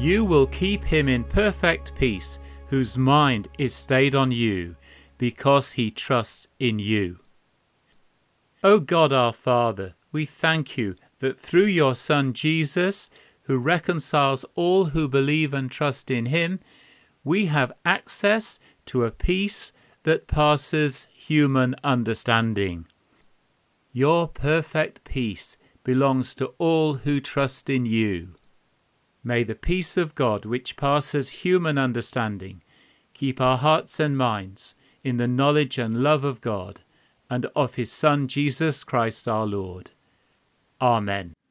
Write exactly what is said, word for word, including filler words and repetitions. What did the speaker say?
you will keep him in perfect peace, whose mind is stayed on you, because he trusts in you. O God our Father, we thank you that through your Son Jesus, who reconciles all who believe and trust in him, we have access to a peace that passes human understanding. Your perfect peace belongs to all who trust in you. May the peace of God, which passes human understanding, keep our hearts and minds in the knowledge and love of God and of his Son Jesus Christ our Lord. Amen.